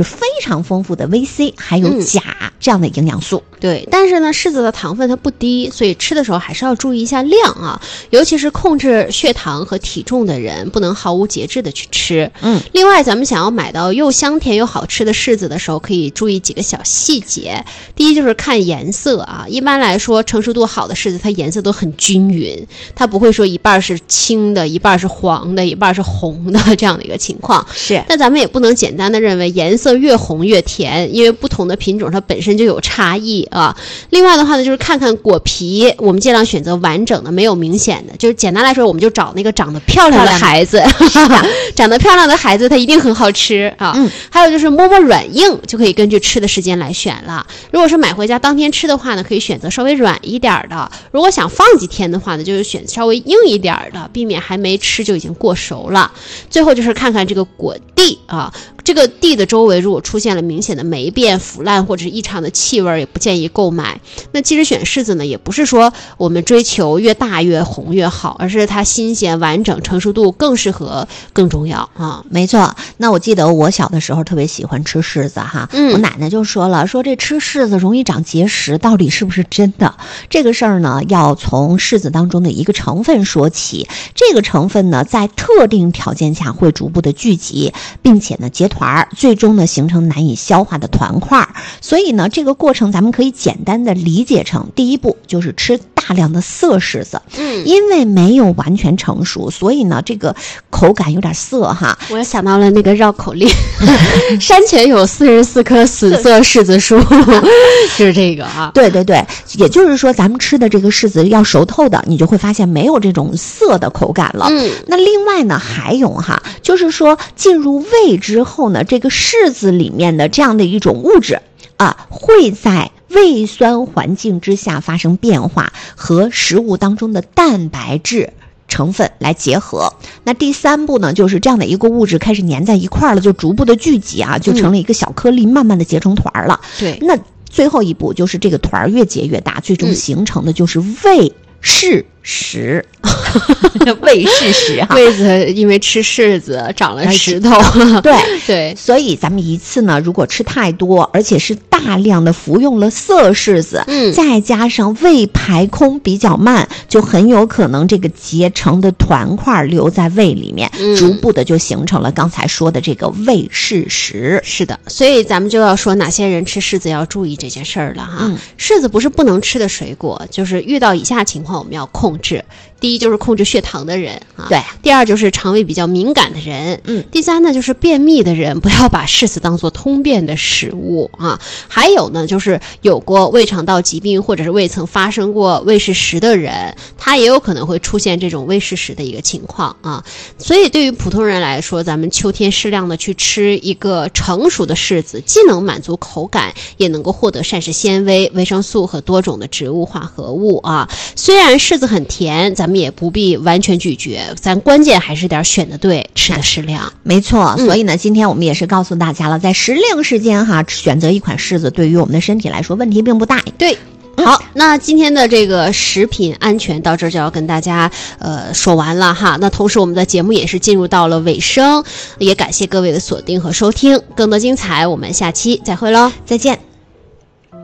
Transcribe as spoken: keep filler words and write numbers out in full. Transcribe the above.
是非常丰富的 V C 还有钾、嗯、这样的营养素。 对，但是呢柿子的糖分它不低，所以吃的时候还是要注意一下量啊，尤其是控制血糖和体重的人不能毫无节制的去吃。 嗯， 另外咱们想要买到又香甜又好吃的柿子的时候，可以注意几个小细节。第一就是看颜色啊，一般来说成熟度好的柿子它颜色都很均匀，它不会说一半是青的一半是黄的一半是红的这样的一个情况。 是， 但咱们也不能简单的认为颜色越红越甜，因为不同的品种它本身就有差异啊。另外的话呢，就是看看果皮，我们尽量选择完整的没有明显的，就是简单来说我们就找那个长得漂亮的孩子长得漂亮的孩子它一定很好吃啊。 嗯， 还有就是摸摸软硬，就可以根据吃的时间来选了。如果是买回家当天吃的话呢，可以选择稍微软一点的，如果想放几天的话呢，就是选稍微硬一点的，避免还没吃就已经过熟了。最后就是看看这个果蒂啊，这个蒂的周围如果出现了明显的霉变、腐烂或者是异常的气味，也不建议购买。那其实选柿子呢，也不是说我们追求越大越红越好，而是它新鲜完整，成熟度更适合更重要啊。 没错，那我记得我小的时候特别喜欢吃柿子哈，嗯，我奶奶就说了，说这吃柿子容易长结石，到底是不是真的？这个事儿呢，要从柿子当中的一个成分说起。这个成分呢，在特定条件下会逐步的聚集，并且呢结团，最终呢形成难以消化的团块。所以呢，这个过程咱们可以简单的理解成，第一步就是吃大量的涩柿子， 嗯， 因为没有完全成熟，所以呢这个口感有点涩哈。 我也想到了那个绕口令山前有四十四棵死涩柿子树就是这个啊。 对对对，也就是说咱们吃的这个柿子要熟透的，你就会发现没有这种涩的口感了。 嗯， 那另外呢还有哈，就是说进入胃之后呢，这个柿子里面的这样的一种物质啊，会在胃酸环境之下发生变化，和食物当中的蛋白质成分来结合。那第三步呢，就是这样的一个物质开始粘在一块了，就逐步的聚集啊，就成了一个小颗粒，慢慢的结成团了。 对， 那最后一步就是这个团越结越大，最终形成的就是胃柿石胃柿石哈， 胃子因为吃柿子长了石头。 对对， 所以咱们一次呢，如果吃太多，而且是大量的服用了涩柿子， 嗯， 再加上胃排空比较慢，就很有可能这个结成的团块留在胃里面， 嗯， 逐步的就形成了刚才说的这个胃柿石。 是的，所以咱们就要说哪些人吃柿子要注意这件事儿了哈。嗯，柿子不是不能吃的水果，就是遇到以下情况我们要控制。第一就是控制血糖的人啊， 对。 第二就是肠胃比较敏感的人， 嗯。 第三呢就是便秘的人，不要把柿子当做通便的食物啊。还有呢就是有过胃肠道疾病或者是未曾发生过胃柿石的人，他也有可能会出现这种胃柿石的一个情况啊。所以对于普通人来说，咱们秋天适量的去吃一个成熟的柿子，既能满足口感，也能够获得膳食纤维、维生素和多种的植物化合物啊。虽然柿子很甜，咱们也不必完全拒绝，咱关键还是点选的对，吃的适量。 没错， 嗯， 所以呢，今天我们也是告诉大家了，在时令时间哈，选择一款柿子对于我们的身体来说问题并不大。 对。好，那今天的这个食品安全到这儿就要跟大家呃说完了哈。那同时我们的节目也是进入到了尾声，也感谢各位的锁定和收听，更多精彩我们下期再会喽， 再见。